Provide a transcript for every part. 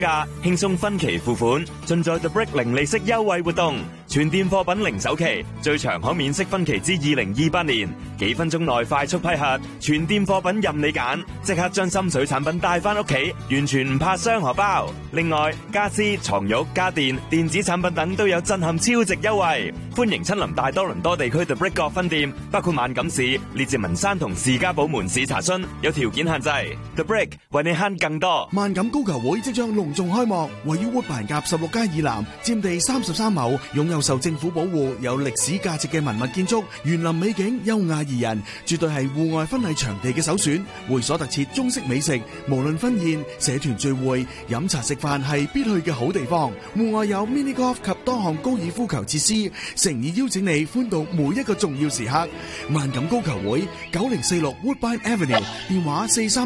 價，輕鬆分期付款，盡在 The Brick 零利息優惠活動，全店貨品零首期，最長可免息分期至2028年，幾分鐘內快速批核，全店貨品任你揀，即刻將心水產品帶翻屋企，完全唔怕傷荷包。另外，家私、床褥、家電、電子產品等都有震撼超值優惠，歡迎親臨大多倫多地區 The Brick 各分店，包括萬錦市、列治文山同士嘉堡門市查詢，有條件限制。The Brick 為你慳更多。 萬錦高球會即將隆重開幕，位於活辦夾16街以南，佔地33畝，擁有受政府保護、有歷史價值嘅文物建築，園林美景優雅宜人，絕對係戶外婚禮場地嘅首選。會所特設中式美食，無論婚宴、社團聚會、飲茶食飯係必去嘅好地方。戶外有 mini golf 及多項高爾夫球設施，誠意邀請你歡度每一個重要時刻。萬錦高球會9046 Woodbine Avenue， 電話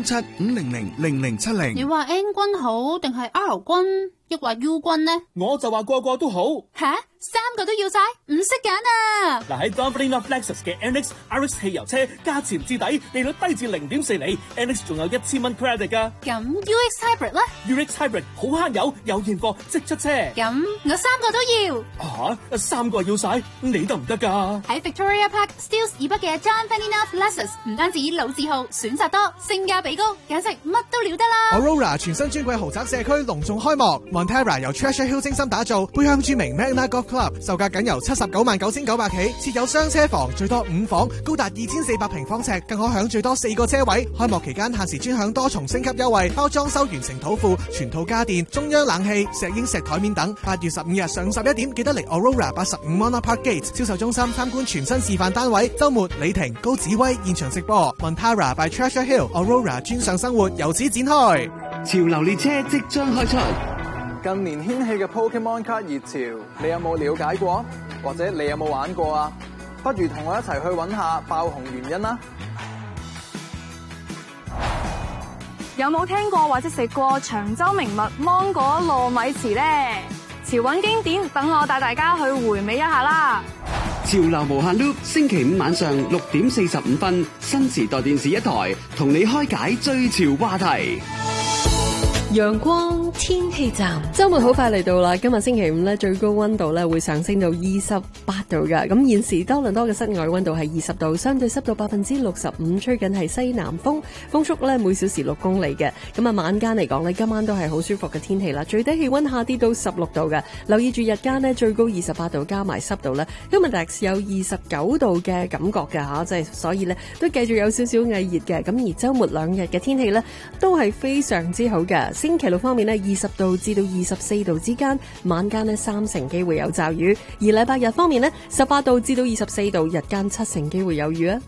437-500-0070。 你話 N 君好定係 R 君，抑或 U 君呢？ 我就話個個都好。 吓，3個都要晒，唔識揀啊！ 嗱，喺 Dunfermline of Lexus 嘅 NX RX 汽油車，價錢至底，利率低至0.4厘 ，NX 仲有1000蚊 credit 噶。 咁 UX Hybrid 咧 ？UX Hybrid 好慳油，有現貨即出車。 咁我3個都要。 3個要晒，你得唔得噶？ 喺 Victoria Park Steeles 以北嘅 Dunfermline of Lexus， 唔單止老字號，選擇多，性價比高，簡直乜都了得啦。 Aurora 全新專櫃豪宅社區隆重開幕 ，Montera 由 Treasure Hill 精心打造，背向著名 Magna Golf Club， 售價僅由799900起，設有雙車房，最多5房，高達2400平方尺，更可享最多4個車位。開幕期間限時專享多重升級優惠，包裝修完成土庫、全套家電、中央冷氣、石英石台面等。8月15日上午11點，記得嚟 Aurora 85 Monarch Park Gate 銷售中心參觀全新示範單位。週末李婷、高子威現場直播 Montera by Treasure Hill Aurora 專上生活由此展開。 潮流列車即將開出。 近年掀起嘅 Pokemon 卡熱潮，你有冇了解過？或者你有冇玩過啊？不如同我一齊去揾下爆紅原因啦！ 有冇聽過或者食過長洲名物芒果糯米糍呢？潮韻經典，等我帶大家去回味一下啦！ 潮流無限 loop， 星期五晚上6點45分，新時代電視一台，同你開解最潮話題。 陽光天氣站，周末好快嚟到啦！今日星期五咧，最高溫度咧會上升到28度㗎。咁現時多倫多嘅室外溫度係20度，相對濕度65%，吹緊係西南風，風速咧每小時6公里嘅。咁啊，晚間嚟講咧，今晚都係好舒服嘅天氣啦。最低氣溫下跌到16度嘅，留意住日間咧最高28度，加埋濕度咧，今日大有29度嘅感覺嘅吓，即係所以咧都繼續有少少翳熱嘅。咁而周末2日嘅天氣咧都係非常之好嘅。星期六方面咧，20度至到24度之間，晚間咧3成機會有驟雨；而禮拜日方面咧，18度至到24度，日間7成機會有雨啊。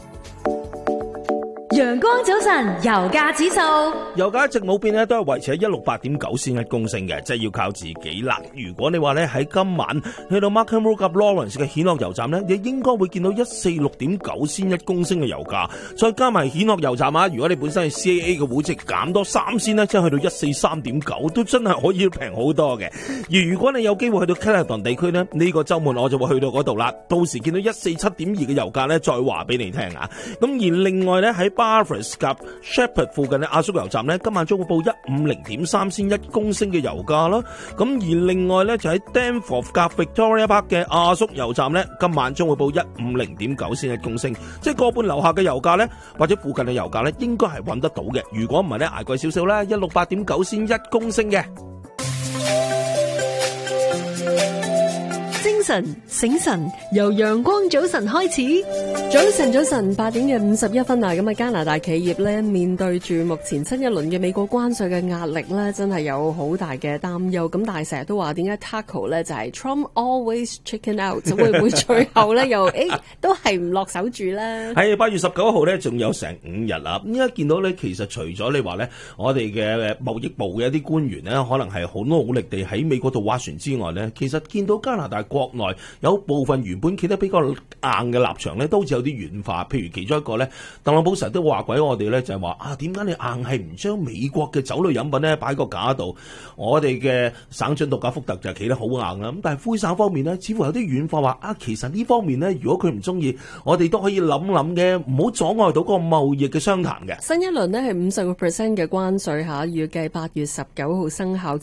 陽光早晨，油價指數， 油價一直冇變咧，都係維持喺168.9仙一公升嘅，即係要靠自己啦。如果你話咧喺今晚去到 Markham Road 及 Lawrence 嘅顯樂油站咧，你應該會見到146.9仙一公升嘅油價，再加埋顯樂油站啊，如果你本身係 CAA 嘅會籍減多3仙咧，即係去到143.9，都真係可以平好多嘅。而如果你有機會去到 Caledon 地區咧，呢個週末我就會去到嗰度啦，到時見到147.2嘅油價咧，再話俾你聽啊。咁而另外咧喺Barfus 及 Shepherd 附近嘅阿叔油站咧，今晚將會報150.3仙一公升嘅油價啦。咁而另外咧就喺 Danforth 及 Victoria Park 嘅阿叔油站咧，今晚將會報150.9仙一公升，即係個半樓下嘅油價咧，或者附近嘅油價咧，應該係揾得到嘅。如果唔係咧，捱貴少少啦，168.9仙一公升嘅。 精神醒神，由陽光早晨開始。早晨8點嘅51分啊！咁啊，加拿大企業咧面對住目前新一輪嘅美國關稅嘅壓力咧，真係有好大嘅擔憂。咁但係成日都話點解 Taco 咧就係 Trump always chicken out， 會唔會最後咧又都係唔落手住咧？ 喺8月19號咧，仲有成5日啦。咁依家見到咧，其實除咗你話咧，我哋嘅貿易部嘅一啲官員咧，可能係好努力地喺美國度斡旋之外咧，其實見到加拿大國內有部分原本企得比較硬嘅立場咧，都好似有啲軟化。譬如其中一個咧，特朗普成日都話鬼我哋咧，就係話啊，點解你硬係唔將美國嘅酒類飲品咧擺喺個架度？我哋嘅省長杜賈福特就企得好硬啦。咁但係灰省方面咧，似乎有啲軟化，話啊，其實呢方面咧，如果佢唔中意，我哋都可以諗諗嘅，唔好阻礙到個貿易嘅商談嘅。 新一輪呢係50% 嘅關稅嚇，預計8月19號生效。